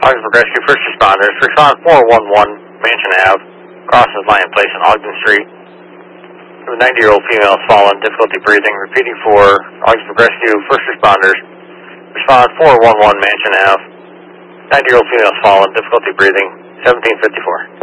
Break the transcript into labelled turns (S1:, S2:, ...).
S1: Augsburg Rescue first responders. Respond 411 Mansion Ave, crosses Lion Place and Ogden Street. The 90-year-old female has fallen, difficulty breathing. Repeating for Augsburg Rescue first responders. Respond 411 Mansion Ave. 90-year-old female has fallen, difficulty breathing. 1754.